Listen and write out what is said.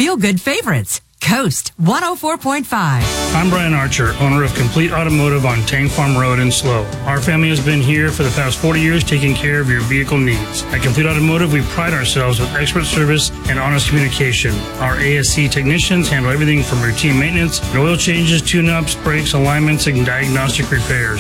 feel-good favorites. Coast 104.5. I'm Brian Archer, owner of Complete Automotive on Tank Farm Road in SLO. Our family has been here for the past 40 years taking care of your vehicle needs. At Complete Automotive, we pride ourselves with expert service and honest communication. Our ASC technicians handle everything from routine maintenance, oil changes, tune-ups, brakes, alignments, and diagnostic repairs.